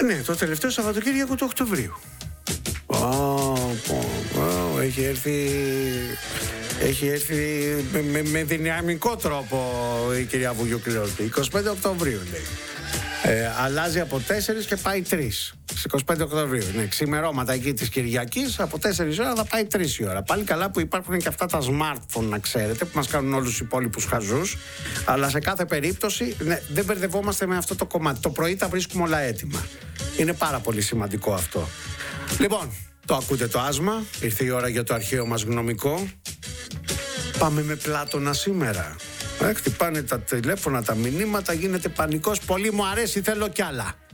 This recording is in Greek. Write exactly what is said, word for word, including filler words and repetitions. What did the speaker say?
Ναι, το τελευταίο Σαββατοκύριακο του Οκτωβρίου. Ω, πω, πω, έχει έρθει... Έχει έρθει με, με, με δυναμικό τρόπο η κυρία Βουγιουκλέωτη. είκοσι πέντε Οκτωβρίου λέει. Ε, αλλάζει από τέσσερις και πάει τρεις. Στις είκοσι πέντε Οκτωβρίου. Ναι, ξημερώματα εκεί της Κυριακής, από τέσσερις ώρα θα πάει τρεις η ώρα. Πάλι καλά που υπάρχουν και αυτά τα smartphone, να ξέρετε, που μας κάνουν όλους τους υπόλοιπους χαζούς. Αλλά σε κάθε περίπτωση ναι, δεν μπερδευόμαστε με αυτό το κομμάτι. Το πρωί τα βρίσκουμε όλα έτοιμα. Είναι πάρα πολύ σημαντικό αυτό. Λοιπόν, το ακούτε το άσμα. Ήρθε η ώρα για το αρχαίο μας γνωμικό. Πάμε με Πλάτωνα σήμερα. Ε, χτυπάνε τα τηλέφωνα, τα μηνύματα, γίνεται πανικός. Πολύ μου αρέσει, θέλω κι άλλα.